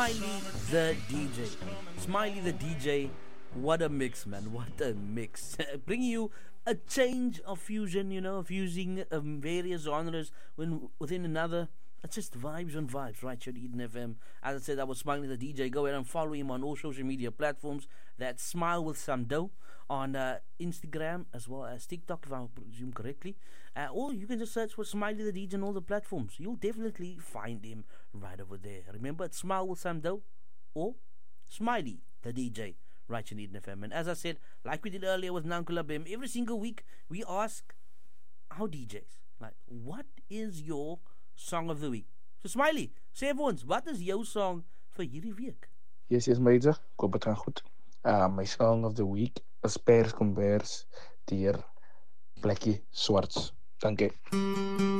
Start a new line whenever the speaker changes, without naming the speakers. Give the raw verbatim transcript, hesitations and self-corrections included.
Smiley the D J. Smiley the D J. What a mix, man. What a mix. Bringing you a change of fusion, you know, fusing um, various genres when, within another. It's just vibes on vibes, right? Here at Eden F M. As I said, I was Smiley the D J. Go ahead and follow him on all social media platforms. That's Smile with Some Dough on uh, Instagram as well as TikTok, if I presume correctly. Uh, or you can just search for Smiley the D J on all the platforms. You'll definitely find him right over there. Remember, it's Smile with Some Dough or Smiley the D J right here at Eden F M. And as I said, like we did earlier with Nankula Bim, every single week we ask our D Js, like, what is your song of the week? So Smiley, sê vir ons, wat is jou song vir hierdie week?
Yes, yes, Major. Ek hoop dit gaan goed. Uh, my song of the week is Pers Converse deur Blakkie Swarts. Dankie.